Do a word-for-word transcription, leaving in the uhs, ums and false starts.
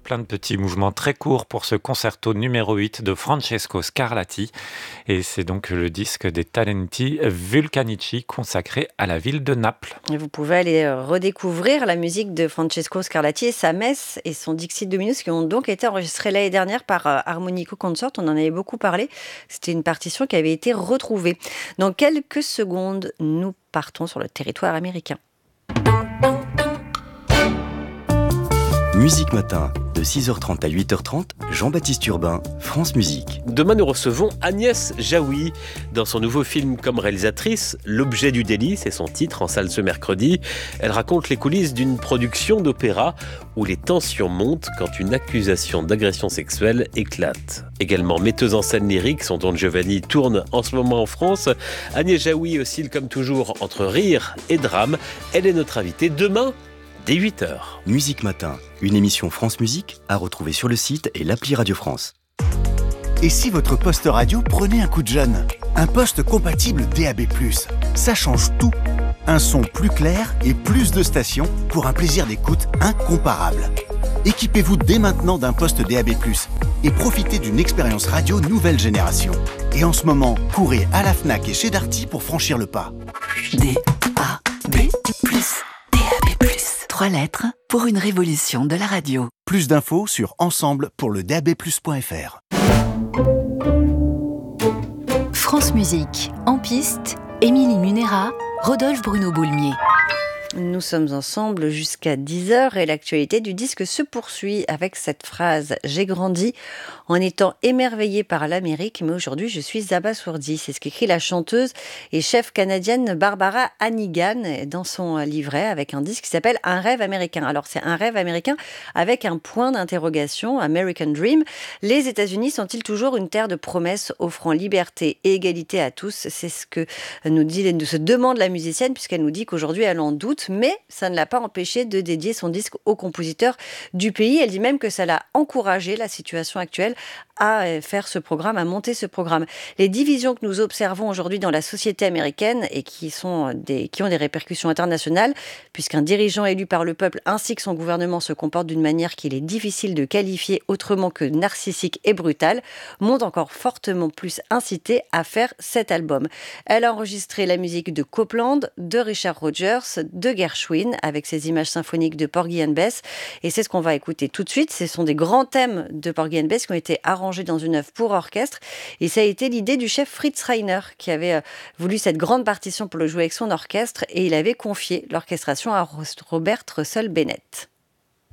plein de petits mouvements très courts pour ce concerto numéro huit de Francesco Scarlatti. Et c'est donc le disque des Talenti Vulcanici consacré à la ville de Naples. Et vous pouvez aller redécouvrir la musique de Francesco Scarlatti et sa messe et son Dixit Dominus qui ont donc été enregistrés l'année dernière par Harmonico Consort. On en avait beaucoup parlé. C'était une partition qui avait été retrouvée. Dans quelques secondes, nous partons sur le territoire américain. Musique Matin, de six heures trente à huit heures trente, Jean-Baptiste Urbain, France Musique. Demain, nous recevons Agnès Jaoui. Dans son nouveau film comme réalisatrice, L'objet du délit, c'est son titre, en salle ce mercredi. Elle raconte les coulisses d'une production d'opéra où les tensions montent quand une accusation d'agression sexuelle éclate. Également metteuse en scène lyrique, son Don Giovanni tourne en ce moment en France. Agnès Jaoui oscille comme toujours entre rire et drame. Elle est notre invitée demain dès huit heures. Musique Matin, une émission France Musique à retrouver sur le site et l'appli Radio France. Et si votre poste radio prenait un coup de jeune ? Un poste compatible D A B plus, ça change tout. Un son plus clair et plus de stations pour un plaisir d'écoute incomparable. Équipez-vous dès maintenant d'un poste D A B plus et profitez d'une expérience radio nouvelle génération. Et en ce moment, courez à la Fnac et chez Darty pour franchir le pas. D A B plus. D A B plus. Trois lettres pour une révolution de la radio. Plus d'infos sur ensemble pour le D A B plus point F R. France Musique, en piste, Émilie Munera, Rodolphe Bruno-Boulmier. Nous sommes ensemble jusqu'à dix heures et l'actualité du disque se poursuit avec cette phrase « J'ai grandi en étant émerveillée par l'Amérique, mais aujourd'hui je suis abasourdie ». C'est ce qu'écrit la chanteuse et chef canadienne Barbara Hannigan dans son livret avec un disque qui s'appelle « Un rêve américain ». Alors c'est un rêve américain avec un point d'interrogation, American Dream. Les États-Unis sont-ils toujours une terre de promesses offrant liberté et égalité à tous ? C'est ce que nous dit, se demande la musicienne puisqu'elle nous dit qu'aujourd'hui elle en doute. Mais ça ne l'a pas empêché de dédier son disque aux compositeurs du pays. Elle dit même que ça l'a encouragé, la situation actuelle, à faire ce programme, à monter ce programme. Les divisions que nous observons aujourd'hui dans la société américaine et qui, sont des, qui ont des répercussions internationales, puisqu'un dirigeant élu par le peuple ainsi que son gouvernement se comportent d'une manière qu'il est difficile de qualifier autrement que narcissique et brutale, m'ont encore fortement plus incité à faire cet album. Elle a enregistré la musique de Copland, de Richard Rodgers, de Gershwin, avec ses images symphoniques de Porgy and Bess. Et c'est ce qu'on va écouter tout de suite. Ce sont des grands thèmes de Porgy and Bess qui ont été arrangés dans une œuvre pour orchestre. Et ça a été l'idée du chef Fritz Reiner qui avait voulu cette grande partition pour le jouer avec son orchestre et il avait confié l'orchestration à Robert Russell Bennett.